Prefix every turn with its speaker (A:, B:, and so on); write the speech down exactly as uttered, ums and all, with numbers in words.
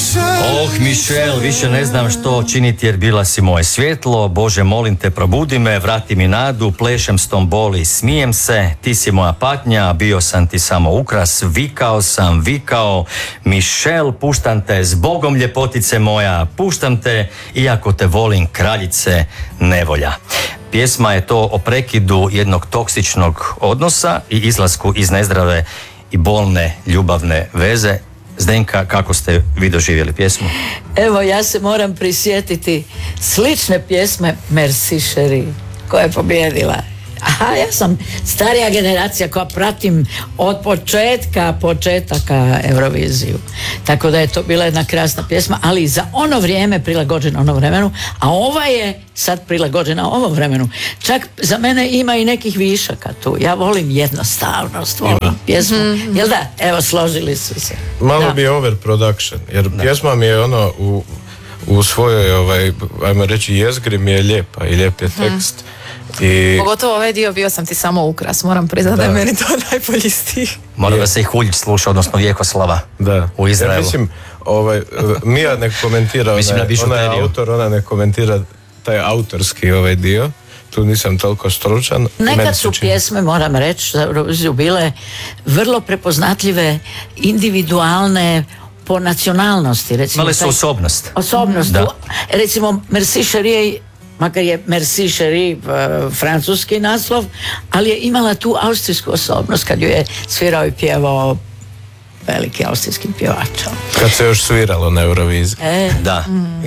A: Oh, Michel, više ne znam što činiti jer bila si moje svjetlo. Bože, molim te, probudi me, vrati mi nadu, plešem s tom boli, smijem se. Ti si moja patnja, bio sam ti samo ukras, vikao sam, vikao. Michel, puštam te, s Bogom ljepotice moja, puštam te, iako te volim, kraljice nevolja. Pjesma je to o prekidu jednog toksičnog odnosa i izlasku iz nezdrave i bolne ljubavne veze. Zdenka, kako ste vi doživjeli pjesmu?
B: Evo, ja se moram prisjetiti slične pjesme Merci Chérie, koja je pobjedila. Aha, ja sam starija generacija koja pratim od početka, početaka Euroviziju. Tako da je to bila jedna krasna pjesma, ali za ono vrijeme prilagođena onom vremenu, a ova je sad prilagođena ovom vremenu. Čak za mene ima i nekih višaka tu. Ja volim jednostavnost, volim ima. Pjesmu. Mm-hmm. Jel da? Evo, složili su se.
C: Malo
B: da.
C: bi overproduction, jer da. Pjesma mi je ono u, u svojoj, ovaj, ajmo reći, jezgri mi je lijepa i lijep je tekst. Mm. I...
D: Pogotovo ovaj dio bio sam ti samo ukras, moram priznati da je meni to najbolji stih.
A: Moram da se i Huljić sluša, odnosno Vjekoslava
C: da.
A: U Izraelu.
C: Ja mislim, ovaj, Mija ne komentira,
A: mislim,
C: ona, ona je autor, ona ne komentira taj autorski ovaj dio, tu nisam toliko stručan.
B: Nekad su pjesme, moram reći, za Euroviziju bile vrlo prepoznatljive, individualne, po nacionalnosti. Recimo,
A: imale su osobnost.
B: Osobnost.
A: Da.
B: Recimo, Merci Chérie, makar je Merci Chérie uh, francuski naslov, ali je imala tu austrijsku osobnost kad ju je svirao i pjevao veliki austrijski pjevač.
C: Kad se još sviralo na Euroviziji.
B: E,
A: da.
B: Mm.